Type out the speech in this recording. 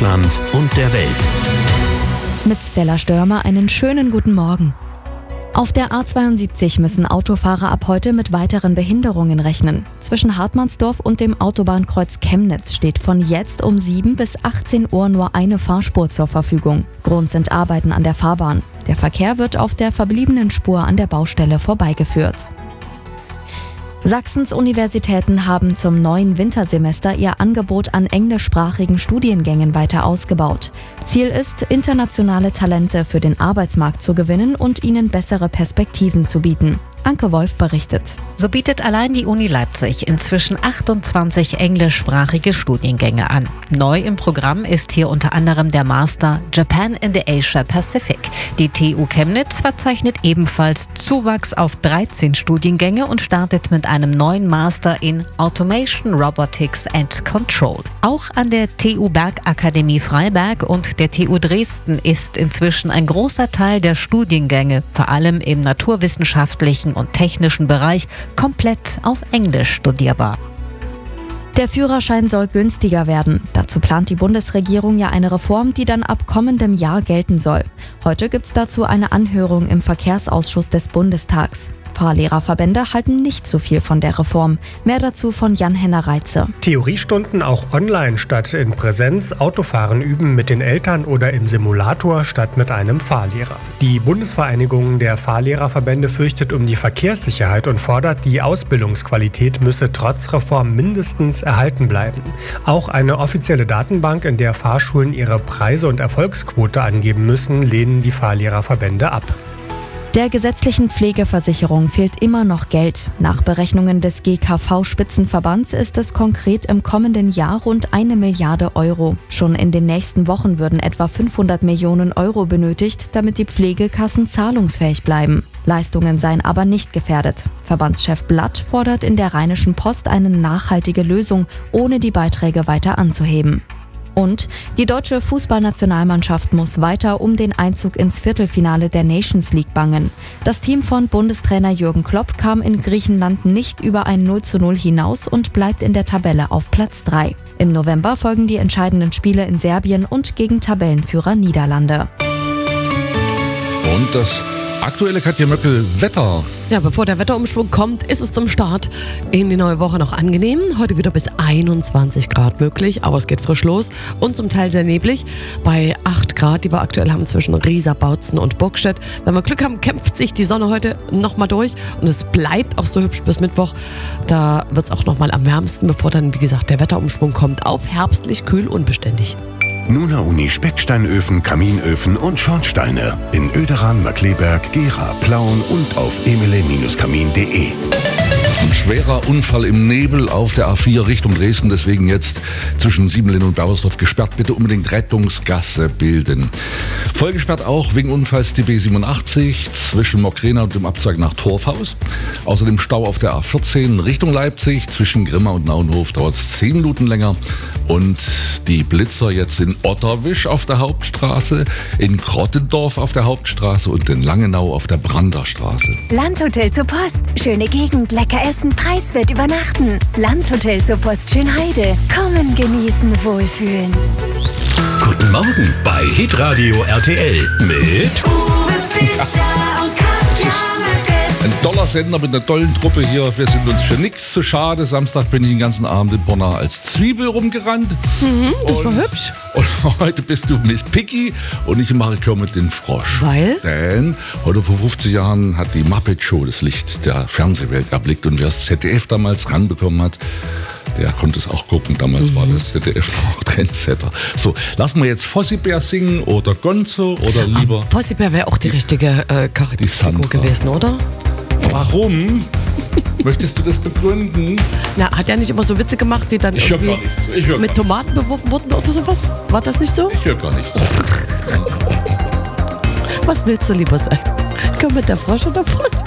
Deutschland und der Welt. Mit Stella Störmer einen schönen guten Morgen. Auf der A72 müssen Autofahrer ab heute mit weiteren Behinderungen rechnen. Zwischen Hartmannsdorf und dem Autobahnkreuz Chemnitz steht von jetzt um 7 bis 18 Uhr nur eine Fahrspur zur Verfügung. Grund sind Arbeiten an der Fahrbahn. Der Verkehr wird auf der verbliebenen Spur an der Baustelle vorbeigeführt. Sachsens Universitäten haben zum neuen Wintersemester ihr Angebot an englischsprachigen Studiengängen weiter ausgebaut. Ziel ist, internationale Talente für den Arbeitsmarkt zu gewinnen und ihnen bessere Perspektiven zu bieten. Anke Wolf berichtet. So bietet allein die Uni Leipzig inzwischen 28 englischsprachige Studiengänge an. Neu im Programm ist hier unter anderem der Master Japan in the Asia Pacific. Die TU Chemnitz verzeichnet ebenfalls Zuwachs auf 13 Studiengänge und startet mit einem neuen Master in Automation, Robotics and Control. Auch an der TU Bergakademie Freiberg und der TU Dresden ist inzwischen ein großer Teil der Studiengänge, vor allem im naturwissenschaftlichen und technischen Bereich, komplett auf Englisch studierbar. Der Führerschein soll günstiger werden. Dazu plant die Bundesregierung ja eine Reform, die dann ab kommendem Jahr gelten soll. Heute gibt es dazu eine Anhörung im Verkehrsausschuss des Bundestags. Fahrlehrerverbände halten nicht so viel von der Reform. Mehr dazu von Jan-Henner Reitze. Theoriestunden auch online statt in Präsenz, Autofahren üben mit den Eltern oder im Simulator statt mit einem Fahrlehrer. Die Bundesvereinigung der Fahrlehrerverbände fürchtet um die Verkehrssicherheit und fordert, die Ausbildungsqualität müsse trotz Reform mindestens erhalten bleiben. Auch eine offizielle Datenbank, in der Fahrschulen ihre Preise und Erfolgsquote angeben müssen, lehnen die Fahrlehrerverbände ab. Der gesetzlichen Pflegeversicherung fehlt immer noch Geld. Nach Berechnungen des GKV-Spitzenverbands ist es konkret im kommenden Jahr rund 1 Milliarde Euro. Schon in den nächsten Wochen würden etwa 500 Millionen Euro benötigt, damit die Pflegekassen zahlungsfähig bleiben. Leistungen seien aber nicht gefährdet. Verbandschef Blatt fordert in der Rheinischen Post eine nachhaltige Lösung, ohne die Beiträge weiter anzuheben. Und die deutsche Fußballnationalmannschaft muss weiter um den Einzug ins Viertelfinale der Nations League bangen. Das Team von Bundestrainer Jürgen Klopp kam in Griechenland nicht über ein 0:0 hinaus und bleibt in der Tabelle auf Platz 3. Im November folgen die entscheidenden Spiele in Serbien und gegen Tabellenführer Niederlande. Und das aktuelle Katja Möckel Wetter. Ja, bevor der Wetterumschwung kommt, ist es zum Start in die neue Woche noch angenehm. Heute wieder bis 21 Grad möglich, aber es geht frisch los und zum Teil sehr neblig. Bei 8 Grad, die wir aktuell haben zwischen Riesa, Bautzen und Burgstedt. Wenn wir Glück haben, kämpft sich die Sonne heute nochmal durch und es bleibt auch so hübsch bis Mittwoch. Da wird es auch nochmal am wärmsten, bevor dann, wie gesagt, der Wetterumschwung kommt. Auf herbstlich, kühl, unbeständig. Nuna Uni Specksteinöfen, Kaminöfen und Schornsteine in Oederan, Markleberg, Gera, Plauen und auf emile-kamin.de. Ein schwerer Unfall im Nebel auf der A4 Richtung Dresden, deswegen jetzt zwischen Siebenlinn und Bauersdorf gesperrt. Bitte unbedingt Rettungsgasse bilden. Voll gesperrt auch wegen Unfalls die B87 zwischen Mockrena und dem Abzweig nach Torfhaus. Außerdem Stau auf der A14 Richtung Leipzig zwischen Grimma und Naunhof, dauert es 10 Minuten länger. Und die Blitzer jetzt in Otterwisch auf der Hauptstraße, in Krottendorf auf der Hauptstraße und in Langenau auf der Branderstraße. Landhotel zur Post. Schöne Gegend, lecker essen, preiswert übernachten. Landhotel zur Post Schönheide. Kommen, genießen, wohlfühlen. Guten Morgen bei Hitradio RTL mit Uwe Fischer und Katja Möckel. Ein toller Sender mit einer tollen Truppe hier. Wir sind uns für nichts zu schade. Samstag bin ich den ganzen Abend in Bonn als Zwiebel rumgerannt. Das war hübsch. Und heute bist du Miss Piggy und ich mache Kermit den Frosch. Weil? Denn heute vor 50 Jahren hat die Muppet Show das Licht der Fernsehwelt erblickt. Und wer das ZDF damals ranbekommen hat, der konnte es auch gucken. Damals war das ZDF noch Trendsetter. So, lassen wir jetzt Fossibär singen oder Gonzo oder lieber... Fossibär wäre auch die richtige Charakterfigur gewesen, oder? Warum? Möchtest du das begründen? Na, hat er nicht immer so Witze gemacht, die dann Ich höre gar nichts. mit Tomaten beworfen wurden oder sowas? War das nicht so? Ich höre gar nichts. Was willst du lieber sein? Komm mit der Frosch oder Fuß?